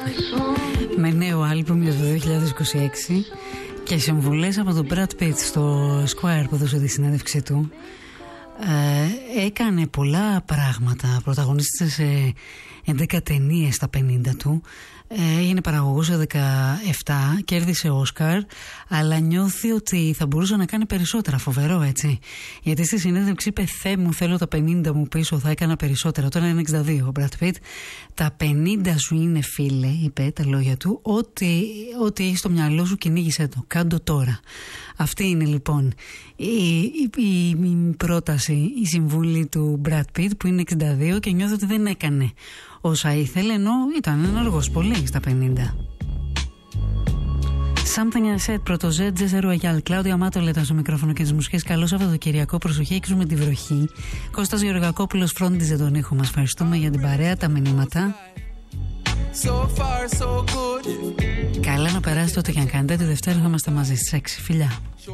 με νέο άλμπουμ για το 2026 και συμβουλές από τον Brad Pitt στο Squire που έδωσε τη συνέντευξή του. Έκανε πολλά πράγματα, πρωταγωνίστησε σε 11 ταινίες στα 50 του, έγινε παραγωγός σε 17, κέρδισε Όσκαρ, αλλά νιώθει ότι θα μπορούσε να κάνει περισσότερα. Φοβερό, έτσι, γιατί στη συνέντευξη είπε: Θεέ μου, θέλω τα 50 μου πίσω, θα έκανα περισσότερα. Τώρα είναι 62 ο Brad Pitt. Τα 50 σου είναι, φίλε, είπε τα λόγια του, ό,τι έχει στο μυαλό σου κυνήγησέ το, κάντο τώρα. Αυτή είναι λοιπόν η πρόταση, η συμβούλη του Brad Pitt, που είναι 62 και νιώθω ότι δεν έκανε όσα ήθελε, ενώ ήταν ενεργός πολύ στα 50. Something I said, πρωτοζέ, Τζέσσε Ρουαγιάλ, Κλάουδια Μάτολετα στο μικρόφωνο και τις μουσικές. Καλό Σαββατοκυριακό, προσοχή, έξουμε τη βροχή. Κώστας Γεωργακόπουλος φρόντιζε τον ήχο μας. Ευχαριστούμε για την παρέα, τα μηνύματα. So far, so good. Καλά να περάσετε ό,τι και αν κάνετε. Τη Δευτέρα θα είμαστε μαζί στις 6. Φιλιά.